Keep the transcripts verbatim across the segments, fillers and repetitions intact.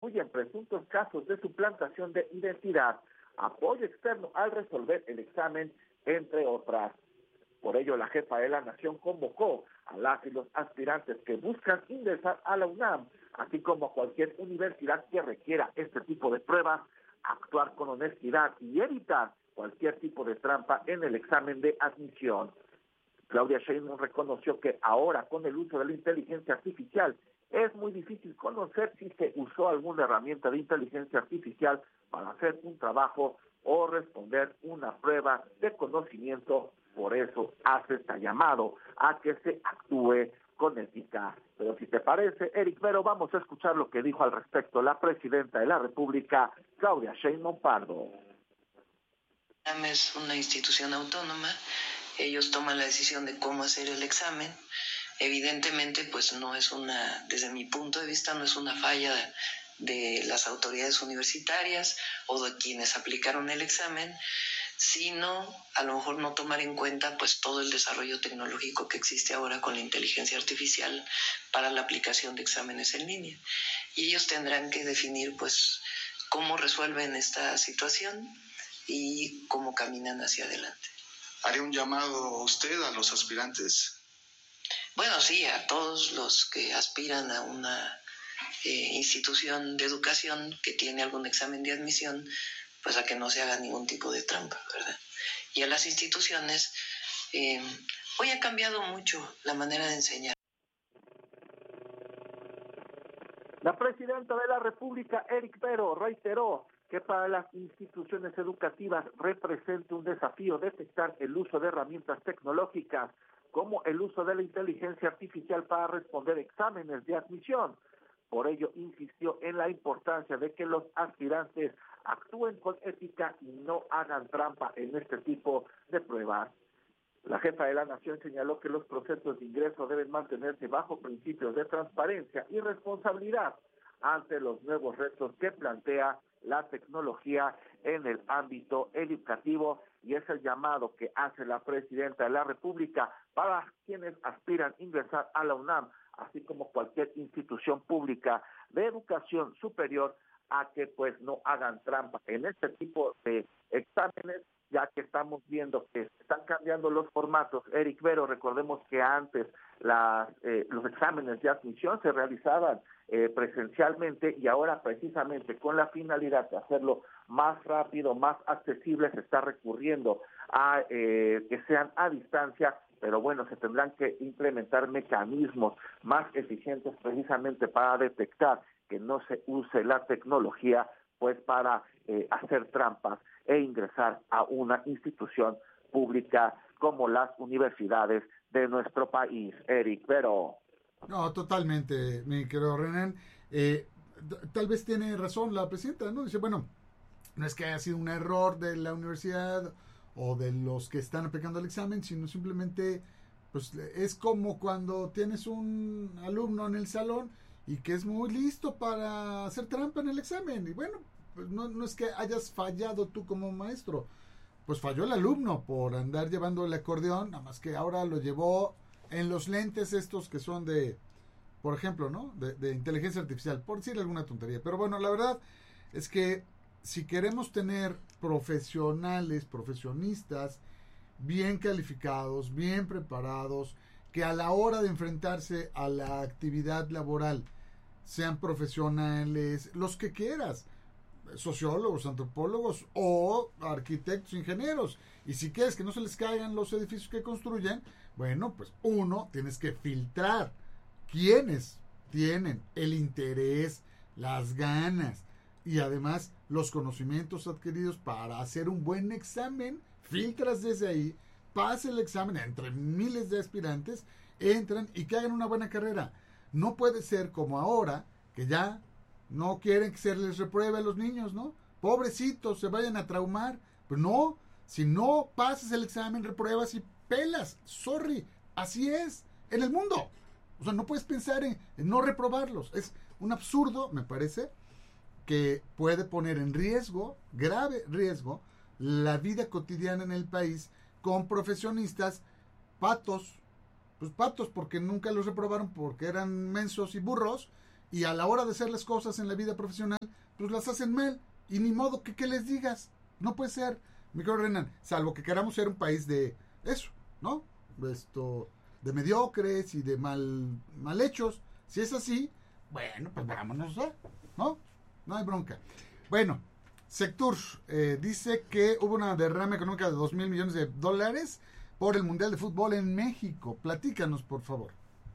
constituyen presuntos casos de suplantación de identidad, apoyo externo al resolver el examen, entre otras. Por ello, la jefa de la Nación convocó a las y los aspirantes que buscan ingresar a la UNAM, así como a cualquier universidad que requiera este tipo de pruebas, a actuar con honestidad y evitar cualquier tipo de trampa en el examen de admisión. Claudia Sheinbaum reconoció que ahora, con el uso de la inteligencia artificial, es muy difícil conocer si se usó alguna herramienta de inteligencia artificial para hacer un trabajo o responder una prueba de conocimiento. Por eso hace este llamado a que se actúe con ética. Pero si te parece, Eric Vero, vamos a escuchar lo que dijo al respecto la presidenta de la República, Claudia Sheinbaum Pardo. Es una institución autónoma, ellos toman la decisión de cómo hacer el examen. Evidentemente, pues no es una, desde mi punto de vista, no es una falla de las autoridades universitarias o de quienes aplicaron el examen, sino a lo mejor no tomar en cuenta pues todo el desarrollo tecnológico que existe ahora con la inteligencia artificial para la aplicación de exámenes en línea. Y ellos tendrán que definir pues cómo resuelven esta situación y cómo caminan hacia adelante. ¿Haría un llamado usted a los aspirantes? Bueno, sí, a todos los que aspiran a una eh, institución de educación que tiene algún examen de admisión, pues a que no se haga ningún tipo de trampa, ¿verdad? Y a las instituciones, eh, hoy ha cambiado mucho la manera de enseñar. La presidenta de la República, Eric Vero, reiteró que para las instituciones educativas representa un desafío detectar el uso de herramientas tecnológicas como el uso de la inteligencia artificial para responder exámenes de admisión. Por ello, insistió en la importancia de que los aspirantes actúen con ética y no hagan trampa en este tipo de pruebas. La jefa de la Nación señaló que los procesos de ingreso deben mantenerse bajo principios de transparencia y responsabilidad ante los nuevos retos que plantea la tecnología en el ámbito educativo, y es el llamado que hace la presidenta de la República para quienes aspiran a ingresar a la UNAM, así como cualquier institución pública de educación superior, a que pues no hagan trampa en este tipo de exámenes, ya que estamos viendo que están cambiando los formatos. Eric Vero, recordemos que antes las, eh, los exámenes de admisión se realizaban eh, presencialmente, y ahora precisamente con la finalidad de hacerlo más rápido, más accesible, se está recurriendo a eh, que sean a distancia, pero bueno, se tendrán que implementar mecanismos más eficientes precisamente para detectar que no se use la tecnología pues para eh, hacer trampas e ingresar a una institución pública como las universidades de nuestro país. Eric, pero... No, totalmente, mi querido Renan. Eh, tal vez tiene razón la presidenta, ¿no? Dice, bueno, no es que haya sido un error de la universidad o de los que están aplicando el examen, sino simplemente, pues, es como cuando tienes un alumno en el salón y que es muy listo para hacer trampa en el examen. Y bueno, pues no, no es que hayas fallado tú como maestro, pues falló el alumno por andar llevando el acordeón, nada más que ahora lo llevó en los lentes estos que son de, por ejemplo, ¿no? De, de inteligencia artificial, por decir alguna tontería. Pero bueno, la verdad es que si queremos tener profesionales, profesionistas bien calificados, bien preparados, que a la hora de enfrentarse a la actividad laboral sean profesionales, los que quieras, sociólogos, antropólogos o arquitectos, ingenieros, y si quieres que no se les caigan los edificios que construyen, bueno, pues uno, tienes que filtrar quiénes tienen el interés, las ganas y además los conocimientos adquiridos para hacer un buen examen. Filtras desde ahí, pasa el examen entre miles de aspirantes, entran y que hagan una buena carrera. No puede ser como ahora, que ya no quieren que se les repruebe a los niños, ¿no? Pobrecitos, se vayan a traumar. Pues no, si no pasas el examen, repruebas y pelas. Sorry, así es en el mundo. O sea, no puedes pensar en, en no reprobarlos. Es un absurdo, me parece, que puede poner en riesgo, grave riesgo, la vida cotidiana en el país con profesionistas patos, pues patos porque nunca los reprobaron porque eran mensos y burros, y a la hora de hacer las cosas en la vida profesional pues las hacen mal. Y ni modo que, que les digas. No puede ser, mi querido Renan, salvo que queramos ser un país de eso, ¿no? Esto, de mediocres y de mal, mal hechos. Si es así, bueno, pues vámonos, ¿eh? ¿No? No hay bronca. Bueno, Sectur eh, dice que hubo una derrama económica de dos mil millones de dólares por el Mundial de Fútbol en México. Platícanos, por favor.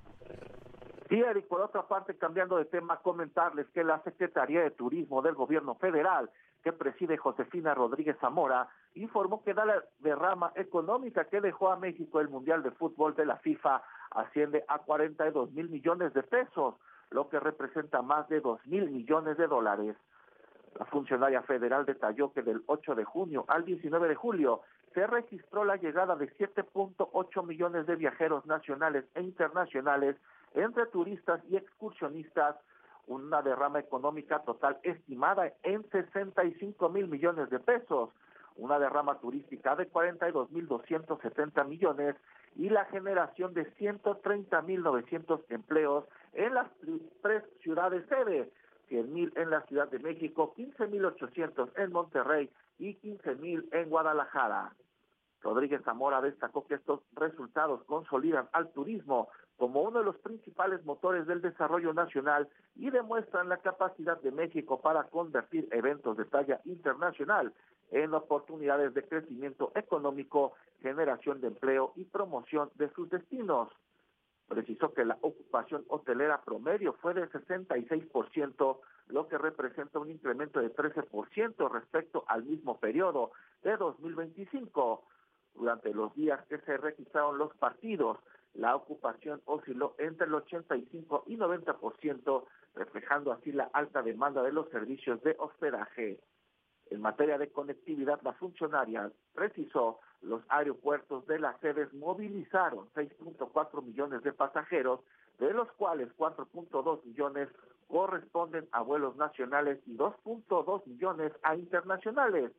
Sí, Eric, por otra parte, cambiando de tema, comentarles que la Secretaría de Turismo del Gobierno Federal, que preside Josefina Rodríguez Zamora, informó que la derrama económica que dejó a México el Mundial de Fútbol de la FIFA asciende a cuarenta y dos mil millones de pesos, lo que representa más de dos mil millones de dólares. La funcionaria federal detalló que del ocho de junio al diecinueve de julio se registró la llegada de siete punto ocho millones de viajeros nacionales e internacionales entre turistas y excursionistas, una derrama económica total estimada en sesenta y cinco mil millones de pesos, una derrama turística de cuarenta y dos mil doscientos setenta millones y la generación de ciento treinta mil novecientos empleos en las tres ciudades sede, cien mil en la Ciudad de México, quince mil ochocientos en Monterrey y quince mil en Guadalajara. Rodríguez Zamora destacó que estos resultados consolidan al turismo como uno de los principales motores del desarrollo nacional y demuestran la capacidad de México para convertir eventos de talla internacional en oportunidades de crecimiento económico, generación de empleo y promoción de sus destinos. Precisó que la ocupación hotelera promedio fue de sesenta y seis por ciento, lo que representa un incremento de trece por ciento respecto al mismo periodo de dos mil veinticinco. Durante los días que se registraron los partidos, la ocupación osciló entre el ochenta y cinco y noventa por ciento, reflejando así la alta demanda de los servicios de hospedaje. En materia de conectividad, la funcionaria precisó los aeropuertos de las sedes movilizaron seis punto cuatro millones de pasajeros, de los cuales cuatro punto dos millones corresponden a vuelos nacionales y dos punto dos millones a internacionales.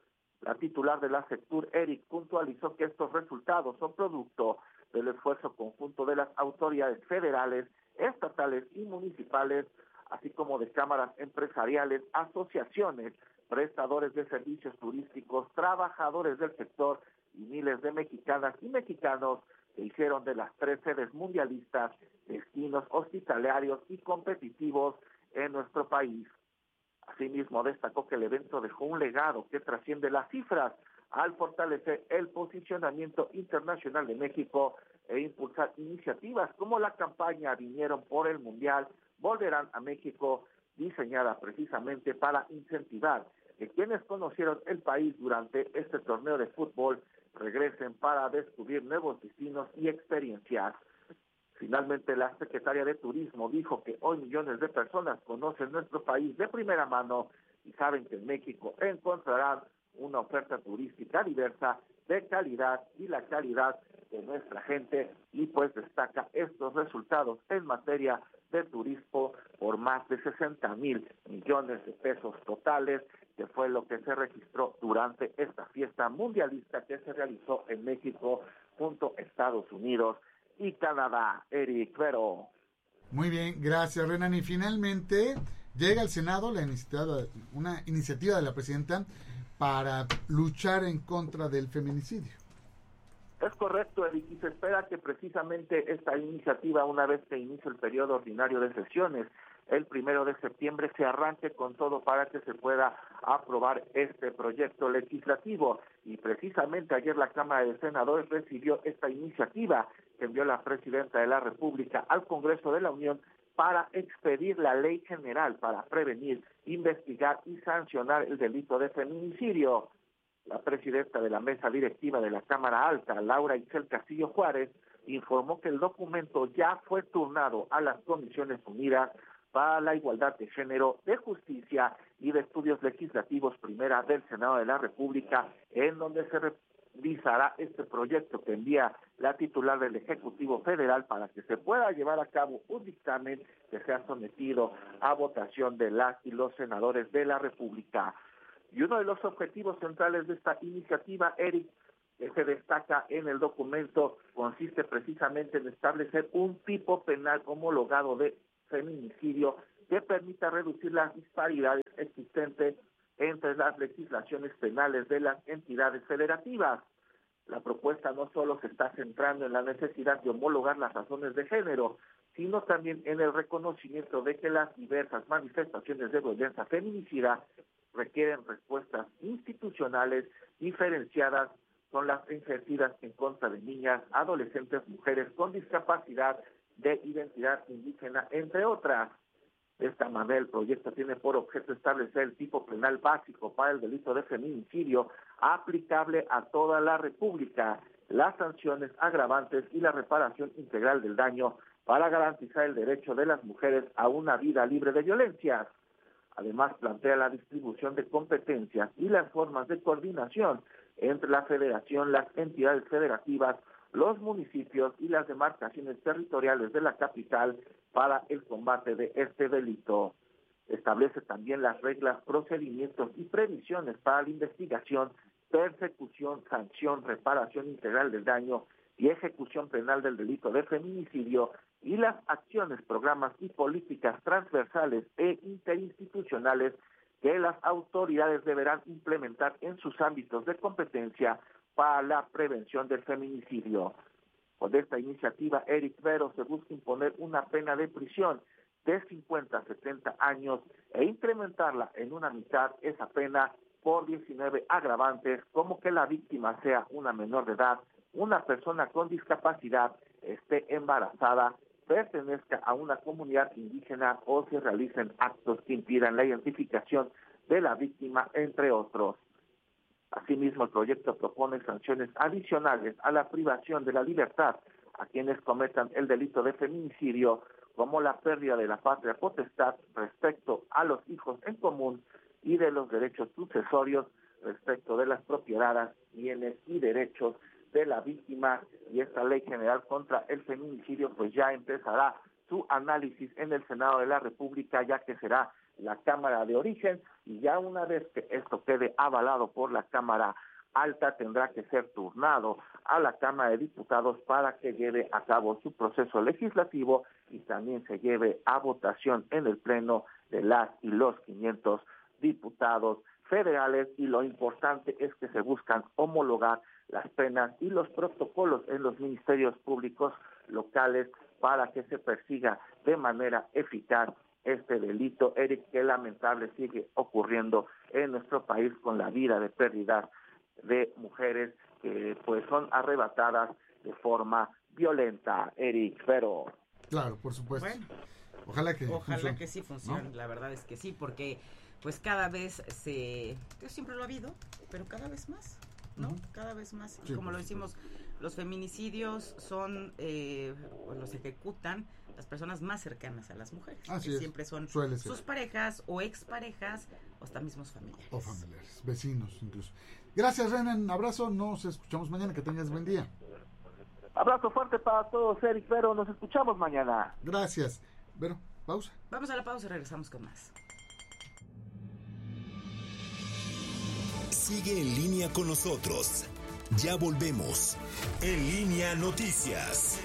La titular de la Sectur, Eric, puntualizó que estos resultados son producto del esfuerzo conjunto de las autoridades federales, estatales y municipales, así como de cámaras empresariales, asociaciones, prestadores de servicios turísticos, trabajadores del sector y miles de mexicanas y mexicanos que hicieron de las tres sedes mundialistas destinos hospitalarios y competitivos en nuestro país. Asimismo, destacó que el evento dejó un legado que trasciende las cifras al fortalecer el posicionamiento internacional de México e impulsar iniciativas como la campaña Vinieron por el Mundial, Volverán a México, diseñada precisamente para incentivar que quienes conocieron el país durante este torneo de fútbol regresen para descubrir nuevos destinos y experiencias. Finalmente, la secretaria de Turismo dijo que hoy millones de personas conocen nuestro país de primera mano y saben que en México encontrarán una oferta turística diversa, de calidad y la calidad de nuestra gente, y pues destaca estos resultados en materia de turismo por más de sesenta mil millones de pesos totales, que fue lo que se registró durante esta fiesta mundialista que se realizó en México junto a Estados Unidos y Canadá. Eric Vero. Muy bien, gracias, Renan. Y finalmente llega al Senado la iniciativa, una iniciativa de la presidenta para luchar en contra del feminicidio. Es correcto, Eric, y se espera que precisamente esta iniciativa, una vez que inicie el periodo ordinario de sesiones, el primero de septiembre, se arranque con todo para que se pueda aprobar este proyecto legislativo. Y precisamente ayer la Cámara de Senadores recibió esta iniciativa que envió la Presidenta de la República al Congreso de la Unión para expedir la Ley General para prevenir, investigar y sancionar el delito de feminicidio. La presidenta de la mesa directiva de la Cámara Alta, Laura Itzel Castillo Juárez, informó que el documento ya fue turnado a las Comisiones Unidas para la Igualdad de Género, de Justicia y de Estudios Legislativos Primera del Senado de la República, en donde se revisará este proyecto que envía la titular del Ejecutivo Federal para que se pueda llevar a cabo un dictamen que sea sometido a votación de las y los senadores de la República. Y uno de los objetivos centrales de esta iniciativa, Eric, que se destaca en el documento, consiste precisamente en establecer un tipo penal homologado de feminicidio que permita reducir las disparidades existentes entre las legislaciones penales de las entidades federativas. La propuesta no solo se está centrando en la necesidad de homologar las razones de género, sino también en el reconocimiento de que las diversas manifestaciones de violencia feminicida requieren respuestas institucionales diferenciadas con las ejercidas en contra de niñas, adolescentes, mujeres con discapacidad de identidad indígena, entre otras. De esta manera, el proyecto tiene por objeto establecer el tipo penal básico para el delito de feminicidio aplicable a toda la República, las sanciones agravantes y la reparación integral del daño para garantizar el derecho de las mujeres a una vida libre de violencias. Además, plantea la distribución de competencias y las formas de coordinación entre la federación, las entidades federativas, los municipios y las demarcaciones territoriales de la capital para el combate de este delito. Establece también las reglas, procedimientos y previsiones para la investigación, persecución, sanción, reparación integral del daño y ejecución penal del delito de feminicidio y las acciones, programas y políticas transversales e interinstitucionales que las autoridades deberán implementar en sus ámbitos de competencia para la prevención del feminicidio. Con esta iniciativa, Eric Vero se busca imponer una pena de prisión de cincuenta a setenta años e incrementarla en una mitad esa pena por diecinueve agravantes, como que la víctima sea una menor de edad, una persona con discapacidad, esté embarazada, pertenezca a una comunidad indígena o se realicen actos que impidan la identificación de la víctima, entre otros. Asimismo, el proyecto propone sanciones adicionales a la privación de la libertad a quienes cometan el delito de feminicidio, como la pérdida de la patria potestad respecto a los hijos en común y de los derechos sucesorios respecto de las propiedades, bienes y derechos de la víctima. Y esta ley general contra el feminicidio pues ya empezará su análisis en el Senado de la República, ya que será la Cámara de Origen, y ya una vez que esto quede avalado por la Cámara Alta, tendrá que ser turnado a la Cámara de Diputados para que lleve a cabo su proceso legislativo y también se lleve a votación en el Pleno de las y los quinientos diputados federales. Y lo importante es que se buscan homologar las penas y los protocolos en los ministerios públicos locales para que se persiga de manera eficaz este delito, Eric, que lamentable sigue ocurriendo en nuestro país con la vida de pérdida de mujeres que pues son arrebatadas de forma violenta, Eric, pero... Claro, por supuesto. Bueno, ojalá que ojalá funcione, que sí funcione, ¿no? La verdad es que sí, porque pues cada vez se... Yo siempre lo ha habido, pero cada vez más, ¿no? Uh-huh. Cada vez más. Sí, y como lo pues, decimos, los feminicidios son, eh, pues los ejecutan las personas más cercanas a las mujeres. Así que es. Siempre son Suele ser. sus parejas o exparejas o hasta mismos familiares. O familiares, vecinos incluso. Gracias, Renan. Abrazo. Nos escuchamos mañana. Que tengas buen día. Abrazo fuerte para todos, Eric Vero. Nos escuchamos mañana. Gracias. Vero, pausa. Vamos a la pausa y regresamos con más. Sigue en línea con nosotros. Ya volvemos. En Línea Noticias.